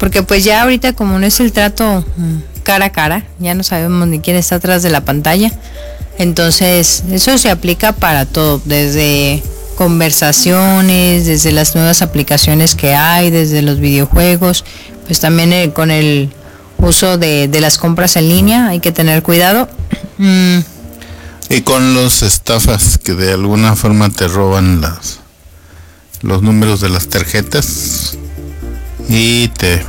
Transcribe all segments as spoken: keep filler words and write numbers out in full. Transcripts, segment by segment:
porque pues ya ahorita como no es el trato cara a cara, ya no sabemos ni quién está atrás de la pantalla, entonces eso se aplica para todo, desde conversaciones, desde las nuevas aplicaciones que hay, desde los videojuegos, pues también eh, con el uso de, de las compras en línea hay que tener cuidado. Mm. Y con los estafas que de alguna forma te roban las los números de las tarjetas y te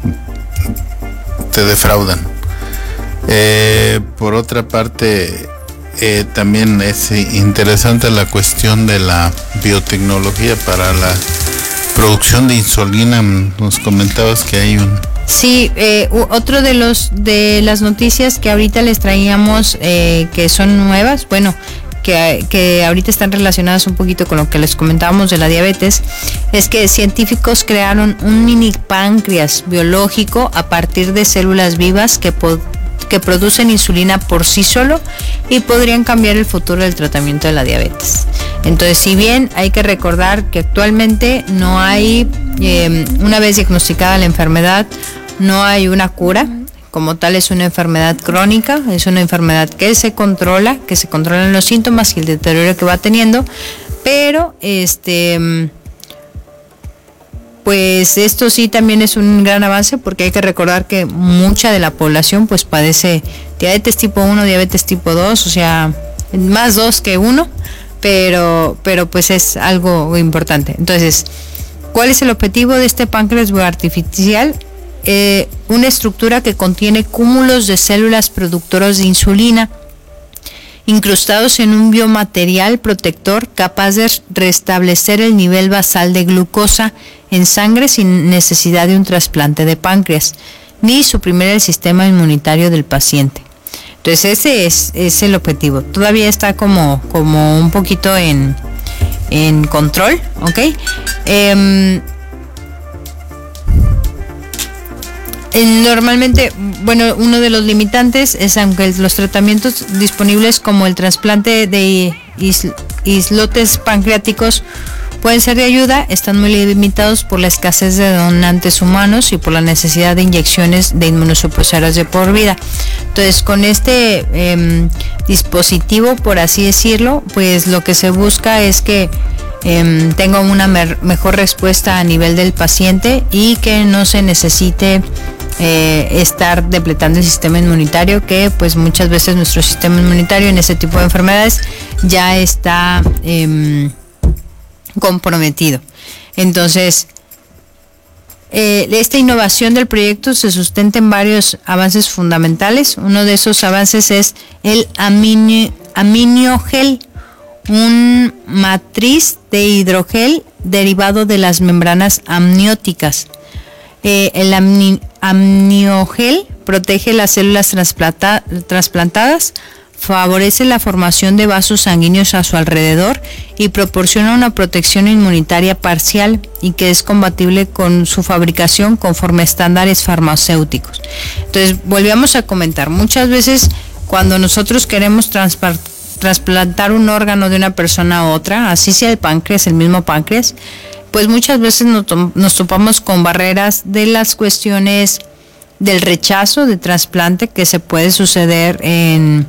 te defraudan. Eh, por otra parte, eh, también es interesante la cuestión de la biotecnología para la producción de insulina. Nos comentabas que hay un... Sí, eh, otro de los de las noticias que ahorita les traíamos, eh, que son nuevas, bueno, que, que ahorita están relacionadas un poquito con lo que les comentábamos de la diabetes, es que científicos crearon un mini páncreas biológico a partir de células vivas que, po- que producen insulina por sí solo y podrían cambiar el futuro del tratamiento de la diabetes. Entonces, si bien hay que recordar que actualmente no hay, eh, una vez diagnosticada la enfermedad, no hay una cura. Como tal, es una enfermedad crónica, es una enfermedad que se controla, que se controlan los síntomas y el deterioro que va teniendo, pero este pues esto sí también es un gran avance, porque hay que recordar que mucha de la población pues padece diabetes tipo uno, diabetes tipo dos, o sea, más dos que uno, pero pero pues es algo importante. Entonces, ¿cuál es el objetivo de este páncreas bioartificial? Eh, una estructura que contiene cúmulos de células productoras de insulina incrustados en un biomaterial protector capaz de restablecer el nivel basal de glucosa en sangre sin necesidad de un trasplante de páncreas ni suprimir el sistema inmunitario del paciente. Entonces ese es, es el objetivo. Todavía está como, como un poquito en, en control, ¿ok? Eh, Normalmente, bueno, uno de los limitantes es, aunque los tratamientos disponibles como el trasplante de isl- islotes pancreáticos pueden ser de ayuda, están muy limitados por la escasez de donantes humanos y por la necesidad de inyecciones de inmunosupresoras de por vida. Entonces, con este eh, dispositivo, por así decirlo, pues lo que se busca es que eh, tenga una mer- mejor respuesta a nivel del paciente y que no se necesite Eh, estar depletando el sistema inmunitario, que pues muchas veces nuestro sistema inmunitario en ese tipo de enfermedades ya está eh, comprometido. Entonces, eh, esta innovación del proyecto se sustenta en varios avances fundamentales. Uno de esos avances es el amini- aminiogel, un matriz de hidrogel derivado de las membranas amnióticas. Eh, el amni- amniogel protege las células trasplanta- trasplantadas, favorece la formación de vasos sanguíneos a su alrededor y proporciona una protección inmunitaria parcial y que es compatible con su fabricación conforme a estándares farmacéuticos. Entonces, volvíamos a comentar, muchas veces cuando nosotros queremos transpar- trasplantar un órgano de una persona a otra, así sea el páncreas, el mismo páncreas, pues muchas veces nos, to- nos topamos con barreras de las cuestiones del rechazo de trasplante que se puede suceder en,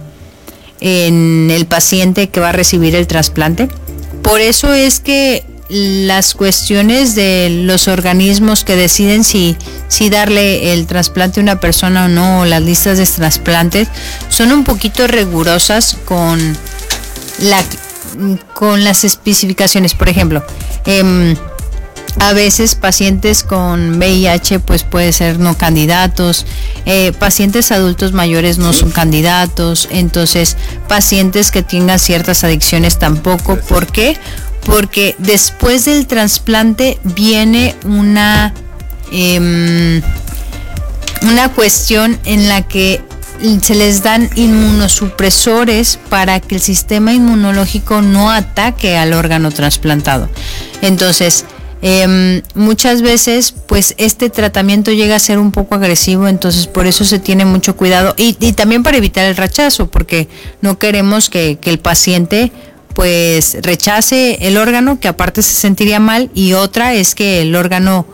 en el paciente que va a recibir el trasplante. Por eso es que las cuestiones de los organismos que deciden si, si darle el trasplante a una persona o no, o las listas de trasplantes, son un poquito rigurosas con, la, con las especificaciones. Por ejemplo, eh, a veces pacientes con V I H pues puede ser no candidatos, eh, pacientes adultos mayores no son candidatos, entonces pacientes que tengan ciertas adicciones tampoco. ¿Por qué? Porque después del trasplante viene una eh, una cuestión en la que se les dan inmunosupresores para que el sistema inmunológico no ataque al órgano trasplantado. Entonces, Eh, muchas veces pues este tratamiento llega a ser un poco agresivo, entonces por eso se tiene mucho cuidado y, y también para evitar el rechazo, porque no queremos que, que el paciente pues rechace el órgano, que aparte se sentiría mal, y otra es que el órgano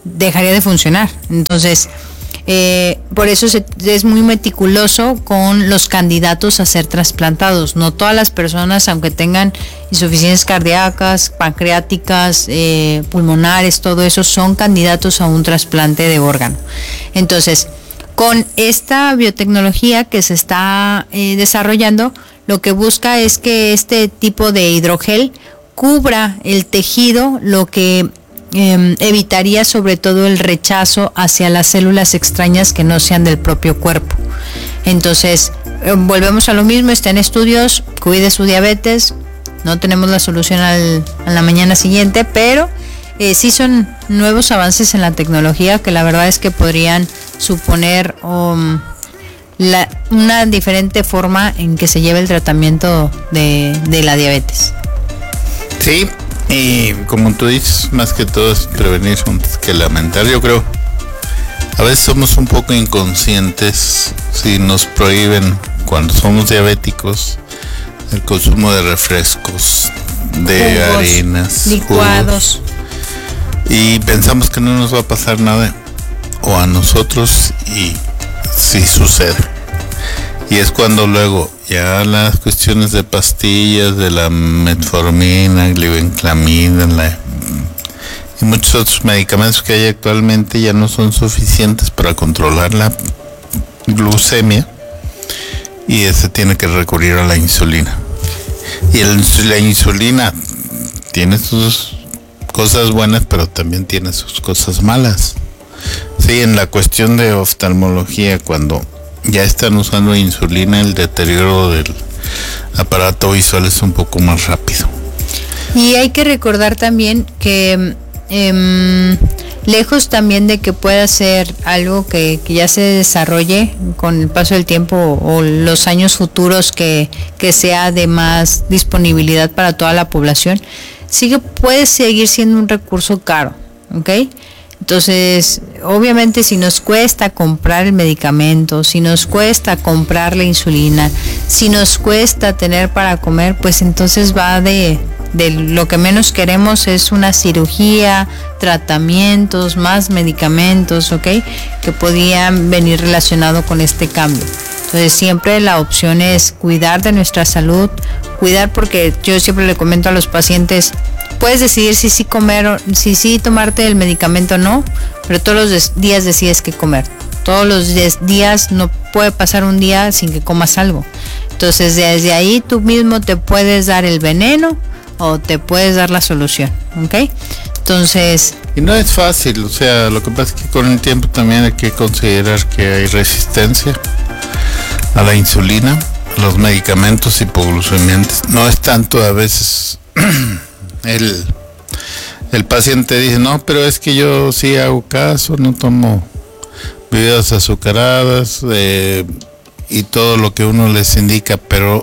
dejaría de funcionar. Entonces, eh, por eso se, es muy meticuloso con los candidatos a ser trasplantados. No todas las personas, aunque tengan insuficiencias cardíacas, pancreáticas, eh, pulmonares, todo eso, son candidatos a un trasplante de órgano. Entonces, con esta biotecnología que se está eh, desarrollando, lo que busca es que este tipo de hidrogel cubra el tejido, lo que eh, evitaría sobre todo el rechazo hacia las células extrañas que no sean del propio cuerpo. Entonces, eh, volvemos a lo mismo, está en estudios, cuide su diabetes, no tenemos la solución al, a la mañana siguiente, pero eh, sí son nuevos avances en la tecnología que la verdad es que podrían suponer um, la, una diferente forma en que se lleve el tratamiento de, de la diabetes. Sí, y como tú dices, más que todo es prevenir antes que lamentar. Yo creo, a veces somos un poco inconscientes si nos prohíben cuando somos diabéticos el consumo de refrescos, de jugos, harinas, licuados, jugos, y pensamos que no nos va a pasar nada, o a nosotros, y sí sucede. Y es cuando luego ya las cuestiones de pastillas, de la metformina, glibenclamida, la, y muchos otros medicamentos que hay actualmente ya no son suficientes para controlar la glucemia, y se tiene que recurrir a la insulina. Y el, la insulina tiene sus cosas buenas, pero también tiene sus cosas malas. Sí, en la cuestión de oftalmología, cuando ya están usando insulina, el deterioro del aparato visual es un poco más rápido. Y hay que recordar también que eh, lejos también de que pueda ser algo que, que ya se desarrolle con el paso del tiempo o, o los años futuros, que, que sea de más disponibilidad para toda la población, sí que puede seguir siendo un recurso caro, ¿ok? Entonces, obviamente, si nos cuesta comprar el medicamento, si nos cuesta comprar la insulina, si nos cuesta tener para comer, pues entonces va de, de lo que menos queremos es una cirugía, tratamientos, más medicamentos, ¿ok? Que podían venir relacionado con este cambio. Entonces, siempre la opción es cuidar de nuestra salud, cuidar, porque yo siempre le comento a los pacientes, puedes decidir si sí comer o si sí tomarte el medicamento o no, pero todos los días decides qué comer. Todos los días no puede pasar un día sin que comas algo. Entonces, desde ahí tú mismo te puedes dar el veneno o te puedes dar la solución, ¿ok? Entonces... Y no es fácil, o sea, lo que pasa es que con el tiempo también hay que considerar que hay resistencia a la insulina, a los medicamentos hipoglucemiantes. No es tanto a veces... El, el paciente dice, no, pero es que yo sí hago caso, no tomo bebidas azucaradas eh, y todo lo que uno les indica, pero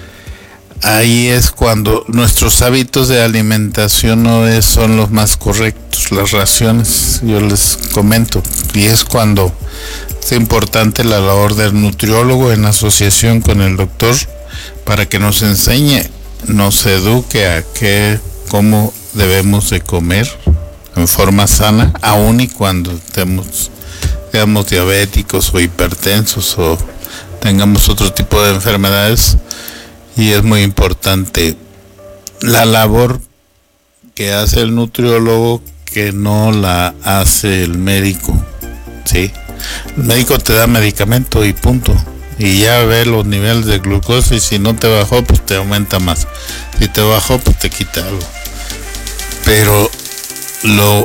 ahí es cuando nuestros hábitos de alimentación no es, son los más correctos, las raciones, yo les comento, y es cuando es importante la labor del nutriólogo en asociación con el doctor para que nos enseñe, nos eduque a qué, cómo debemos de comer en forma sana, aun y cuando estemos, seamos diabéticos o hipertensos o tengamos otro tipo de enfermedades. Y es muy importante la labor que hace el nutriólogo, que no la hace el médico, ¿sí? El médico te da medicamento y punto, y ya ve los niveles de glucosa, y si no te bajó, pues te aumenta más, si te bajó, pues te quita algo. Pero lo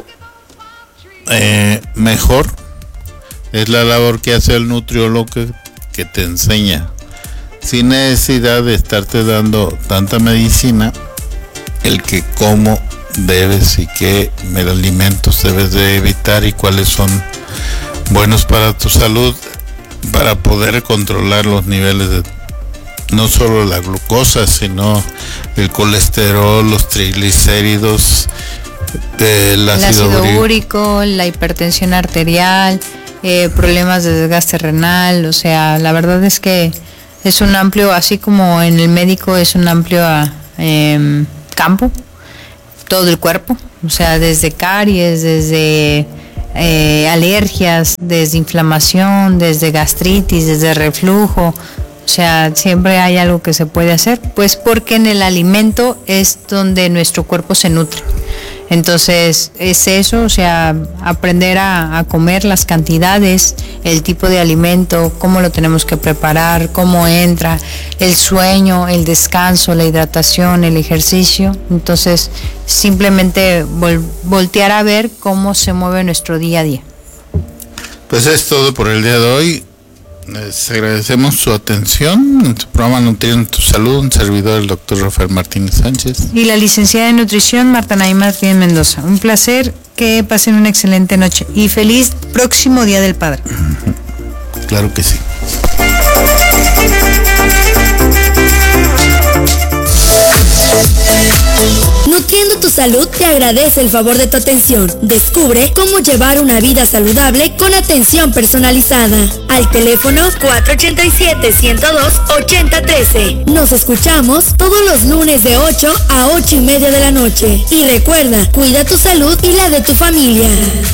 eh, mejor es la labor que hace el nutriólogo, que, que te enseña, sin necesidad de estarte dando tanta medicina, el que cómo debes y qué alimentos debes de evitar y cuáles son buenos para tu salud, para poder controlar los niveles de no solo la glucosa, sino el colesterol, los triglicéridos, el ácido, el ácido úrico, la hipertensión arterial, eh, problemas de desgaste renal. O sea, la verdad es que es un amplio, así como en el médico es un amplio eh, campo, todo el cuerpo, o sea, desde caries, desde eh, alergias, desde inflamación, desde gastritis, desde reflujo. O sea, siempre hay algo que se puede hacer, pues porque en el alimento es donde nuestro cuerpo se nutre. Entonces, es eso, o sea, aprender a, a comer las cantidades, el tipo de alimento, cómo lo tenemos que preparar, cómo entra, el sueño, el descanso, la hidratación, el ejercicio. Entonces, simplemente vol- voltear a ver cómo se mueve nuestro día a día. Pues es todo por el día de hoy. Les agradecemos su atención en su programa Nutriendo tu Salud, un servidor, el doctor Rafael Martínez Sánchez. Y la licenciada en nutrición, Marta Naim Martínez Mendoza. Un placer, que pasen una excelente noche y feliz próximo Día del Padre. Claro que sí. Nutriendo tu Salud te agradece el favor de tu atención. Descubre cómo llevar una vida saludable con atención personalizada. Al teléfono cuatro ochenta y siete, ciento dos, ochenta trece. Nos escuchamos todos los lunes de ocho a ocho y media de la noche. Y recuerda, cuida tu salud y la de tu familia.